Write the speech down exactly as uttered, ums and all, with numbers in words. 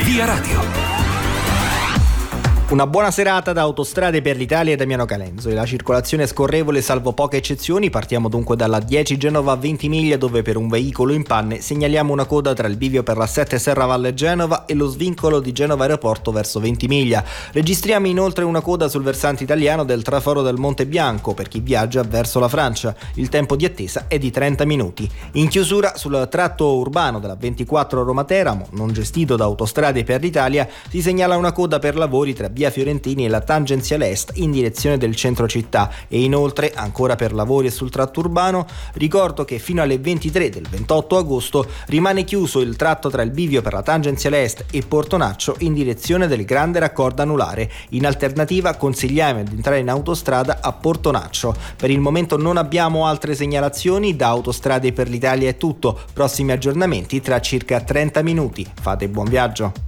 Via Radio. Una buona serata da Autostrade per l'Italia e Damiano Calenzo. E la circolazione è scorrevole salvo poche eccezioni. Partiamo dunque dalla dieci Genova a Ventimiglia, dove per un veicolo in panne segnaliamo una coda tra il bivio per la sette Serravalle Genova e lo svincolo di Genova Aeroporto verso Ventimiglia. Registriamo inoltre una coda sul versante italiano del traforo del Monte Bianco per chi viaggia verso la Francia. Il tempo di attesa è di trenta minuti. In chiusura sul tratto urbano della ventiquattro Roma-Teramo, non gestito da Autostrade per l'Italia, si segnala una coda per lavori tra via Fiorentini e la tangenziale est in direzione del centro città, e inoltre ancora per lavori sul tratto urbano ricordo che fino alle ventitré del ventotto agosto rimane chiuso il tratto tra il bivio per la tangenziale est e Portonaccio in direzione del grande raccordo anulare. In alternativa consigliamo di entrare in autostrada a Portonaccio. Per il momento non abbiamo altre segnalazioni. Da Autostrade per l'Italia è tutto. Prossimi aggiornamenti tra circa trenta minuti. Fate buon viaggio.